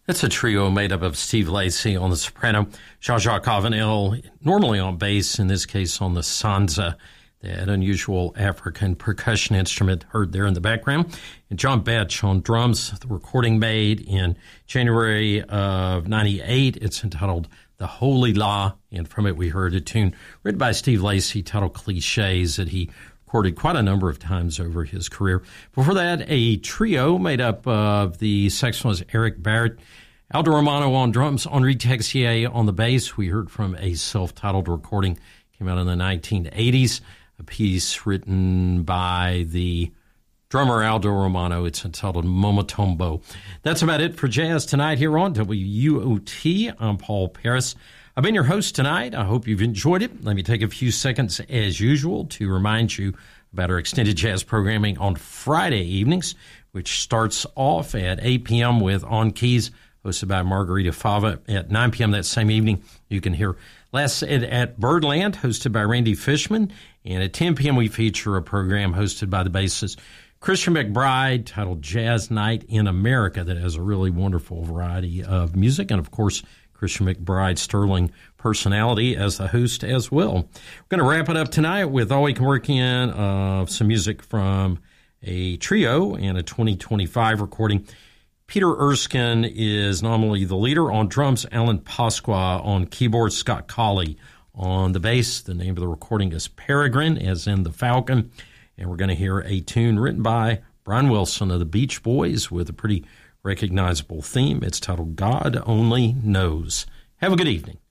It's a trio made up of Steve Lacy on the soprano, Jean-Jacques Avenel, normally on bass, in this case on the sansa, that unusual African percussion instrument heard there in the background, and John Betch on drums, the recording made in January of 98. It's entitled The Holy Law, and from it we heard a tune written by Steve Lacy titled Clichés that he recorded quite a number of times over his career. Before that, a trio made up of the saxophonist Eric Barrett, Aldo Romano on drums, Henri Texier on the bass. We heard from a self-titled recording, came out in the 1980s, a piece written by the drummer Aldo Romano. It's entitled Momotombo. That's about it for Jazz Tonight here on WUOT. I'm Paul Paris. I've been your host tonight. I hope you've enjoyed it. Let me take a few seconds, as usual, to remind you about our extended jazz programming on Friday evenings, which starts off at 8 p.m. with On Keys, hosted by Margarita Fava. At 9 p.m. that same evening, you can hear Last at Birdland, hosted by Randy Fishman. And at 10 p.m., we feature a program hosted by the bassist Christian McBride titled Jazz Night in America that has a really wonderful variety of music. And, of course, Christian McBride's sterling personality as the host as well. We're going to wrap it up tonight with all we can work in some music from a trio and a 2025 recording. Peter Erskine is nominally the leader on drums, Alan Pasqua on keyboards, Scott Colley on the bass. The name of the recording is Peregrine, as in the Falcon. And we're going to hear a tune written by Brian Wilson of the Beach Boys with a pretty recognizable theme. It's titled God Only Knows. Have a good evening.